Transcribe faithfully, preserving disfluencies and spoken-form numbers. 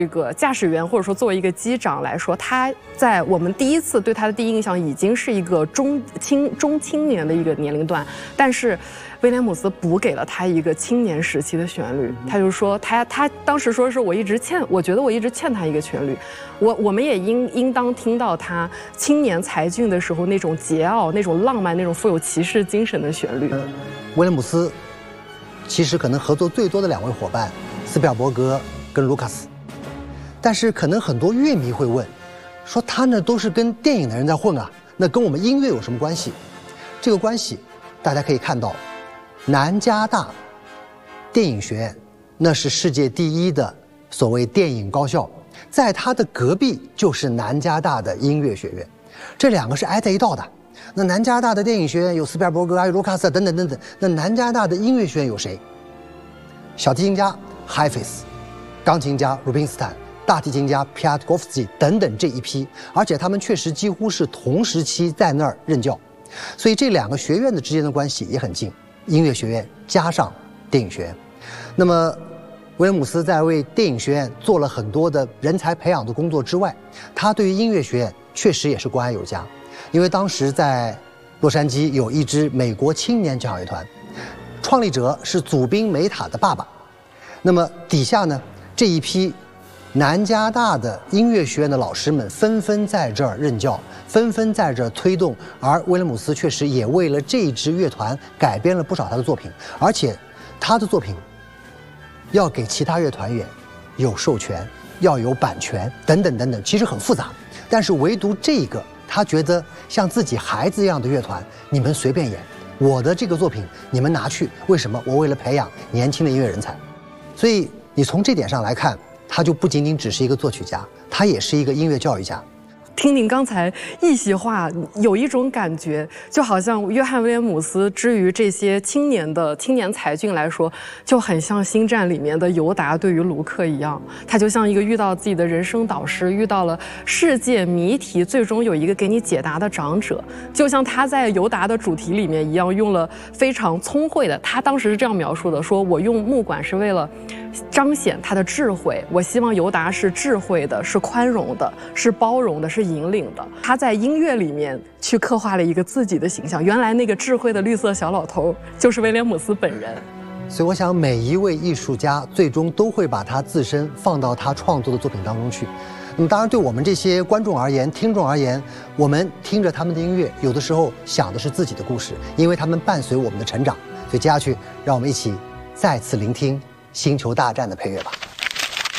这个驾驶员或者说作为一个机长来说，他在我们第一次对他的第一印象已经是一个中青中青年的一个年龄段，但是威廉姆斯补给了他一个青年时期的旋律。他就说他他当时说是我一直欠，我觉得我一直欠他一个旋律。我我们也应应当听到他青年才俊的时候那种桀骜、那种浪漫、那种富有骑士精神的旋律。 威廉姆斯其实可能合作最多的两位伙伴，斯皮尔伯格跟卢卡斯。但是可能很多乐迷会问，说他呢都是跟电影的人在混啊，那跟我们音乐有什么关系？这个关系大家可以看到，南加大电影学院那是世界第一的所谓电影高校，在它的隔壁就是南加大的音乐学院，这两个是挨在一道的。那南加大的电影学院有斯皮尔伯格、还有卢卡斯等等等等，那南加大的音乐学院有谁？小提琴家海菲斯，钢琴家鲁宾斯坦，大提琴家皮亚特戈夫斯基等等这一批，而且他们确实几乎是同时期在那儿任教，所以这两个学院的之间的关系也很近。音乐学院加上电影学院，那么威廉姆斯在为电影学院做了很多的人才培养的工作之外，他对于音乐学院确实也是关爱有加，因为当时在洛杉矶有一支美国青年交响乐团，创立者是祖宾梅塔的爸爸，那么底下呢这一批南加大的音乐学院的老师们纷纷在这儿任教，纷纷在这儿推动，而威廉姆斯确实也为了这支乐团改编了不少他的作品，而且他的作品要给其他乐团员有授权，要有版权等等等等，其实很复杂，但是唯独这个他觉得像自己孩子一样的乐团，你们随便演，我的这个作品你们拿去，为什么？我为了培养年轻的音乐人才。所以你从这点上来看，他就不仅仅只是一个作曲家，他也是一个音乐教育家。 听您刚才一席话，有一种感觉，就好像约翰·威廉姆斯之于这些青年的青年才俊来说，就很像《星战》里面的尤达对于卢克一样，他就像一个遇到自己的人生导师，遇到了世界谜题，最终有一个给你解答的长者，就像他在尤达的主题里面一样，用了非常聪慧的，他当时是这样描述的，说我用木管是为了彰显他的智慧，我希望尤达是智慧的，是宽容的，是包容的，是引领的。他在音乐里面去刻画了一个自己的形象，原来那个智慧的绿色小老头就是威廉姆斯本人。 所以我想每一位艺术家最终都会把他自身放到他创作的作品当中去。那么当然对我们这些观众而言，听众而言，我们听着他们的音乐，有的时候想的是自己的故事，因为他们伴随我们的成长。所以接下去让我们一起再次聆听星球大战的配乐吧。